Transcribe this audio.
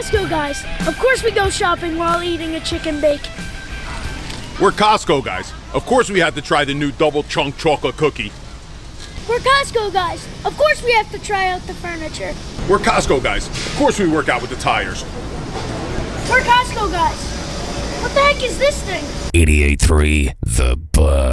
Costco guys. Of course we go shopping while eating a chicken bake. We're Costco guys. Of course we had to try the new double chunk chocolate cookie. We're Costco guys. Of course we have to try out the furniture. We're Costco guys. Of course we work out with the tires. We're Costco guys. What the heck is this thing? 88.3 The Buzz.